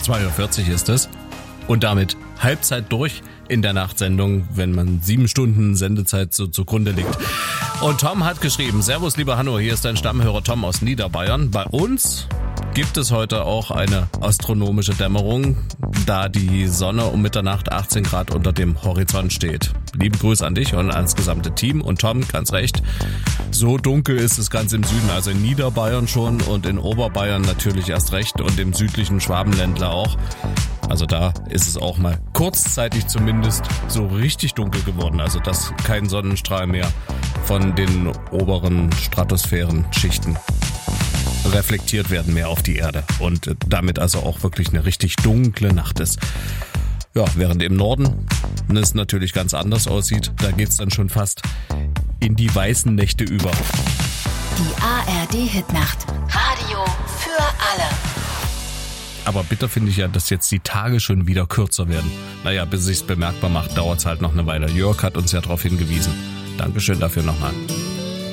2:40 Uhr ist es. Und damit Halbzeit durch in der Nachtsendung, wenn man 7 Stunden Sendezeit so zugrunde liegt. Und Tom hat geschrieben, Servus lieber Hanno, hier ist dein Stammhörer Tom aus Niederbayern. Bei uns gibt es heute auch eine astronomische Dämmerung, da die Sonne um Mitternacht 18 Grad unter dem Horizont steht. Liebe Grüße an dich und ans gesamte Team. Und Tom, ganz recht, so dunkel ist es ganz im Süden, also in Niederbayern schon und in Oberbayern natürlich erst recht und im südlichen Schwabenländler auch. Also da ist es auch mal kurzzeitig zumindest so richtig dunkel geworden, also dass kein Sonnenstrahl mehr von den oberen Stratosphärenschichten reflektiert werden mehr auf die Erde und damit also auch wirklich eine richtig dunkle Nacht ist. Ja, während im Norden es natürlich ganz anders aussieht, da geht's dann schon fast in die weißen Nächte über. Die ARD-Hitnacht. Radio für alle. Aber bitter finde ich ja, dass jetzt die Tage schon wieder kürzer werden. Naja, bis es sich's bemerkbar macht, dauert's halt noch eine Weile. Jörg hat uns ja darauf hingewiesen. Dankeschön dafür nochmal.